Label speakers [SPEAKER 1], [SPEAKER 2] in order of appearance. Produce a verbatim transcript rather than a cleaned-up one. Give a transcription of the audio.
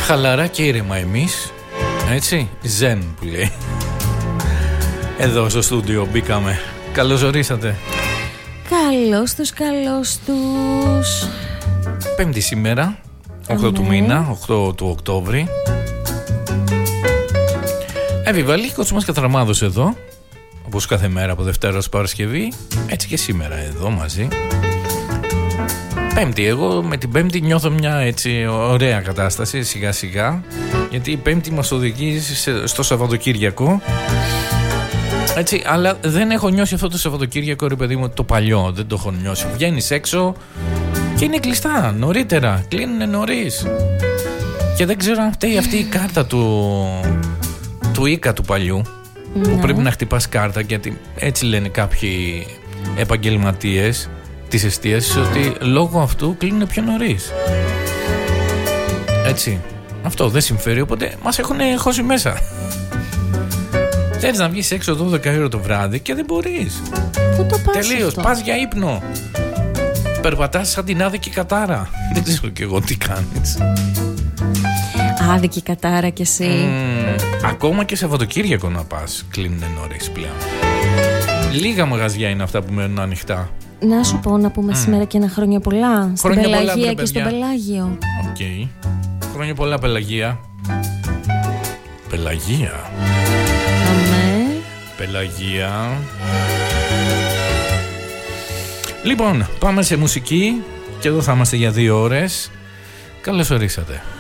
[SPEAKER 1] Χαλαρά και ήρεμα εμείς, έτσι, ζεν που λέει. Εδώ στο στούντιο μπήκαμε. Καλώς ορίσατε.
[SPEAKER 2] Καλώς τους, καλώς τους.
[SPEAKER 1] Πέμπτη σήμερα, οκτώ του μήνα, οκτώ του Οκτώβρη. Εβιβαλή, Κοτσούμας Κατραμάδος εδώ, όπως κάθε μέρα από Δευτέρα ως Παρασκευή, έτσι και σήμερα εδώ μαζί. Πέμπτη, εγώ με την Πέμπτη νιώθω μια έτσι ωραία κατάσταση σιγά σιγά, γιατί η Πέμπτη μας οδηγεί στο Σαββατοκύριακο, έτσι, αλλά δεν έχω νιώσει αυτό το Σαββατοκύριακο, ρε παιδί μου, το παλιό, δεν το έχω νιώσει. Βγαίνεις έξω και είναι κλειστά νωρίτερα, κλείνουνε νωρίς και δεν ξέρω αν φταίει αυτή η κάρτα του του Ίκα του παλιού, ναι, που πρέπει να χτυπάς κάρτα, γιατί έτσι λένε κάποιοι επαγγελματίες της εστίασης, ότι λόγω αυτού κλείνουν πιο νωρίς. Έτσι. Αυτό δεν συμφέρει, οπότε μας έχουν χώσει μέσα. Θέλεις να βγεις έξω δώδεκα ώρα το βράδυ και δεν μπορείς.
[SPEAKER 2] Πού το πας?
[SPEAKER 1] Τελείως,
[SPEAKER 2] αυτό?
[SPEAKER 1] πας για ύπνο. Περπατάς σαν την άδικη κατάρα. Δεν ξέρω κι εγώ τι κάνεις.
[SPEAKER 2] Άδικη κατάρα κι εσύ.
[SPEAKER 1] Mm, ακόμα και Σαββατοκύριακο να πας κλείνουν νωρίς πλέον. Λίγα μαγαζιά είναι αυτά που μένουν ανοιχτά.
[SPEAKER 2] Να σου πω να πούμε mm. σήμερα και ένα χρόνια πολλά. Στην
[SPEAKER 1] χρόνια
[SPEAKER 2] Πελαγία
[SPEAKER 1] πολλά,
[SPEAKER 2] και στον Πελάγιο.
[SPEAKER 1] Οκ. Okay. Χρόνια πολλά, Πελαγία. Πελαγία.
[SPEAKER 2] Αμέ.
[SPEAKER 1] Πελαγία. Λοιπόν, πάμε σε μουσική και εδώ θα είμαστε για δύο ώρες. Καλώς ορίσατε.